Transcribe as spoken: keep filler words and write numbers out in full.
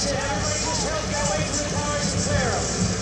That's it. Everybody just help get away from the cars and clear them.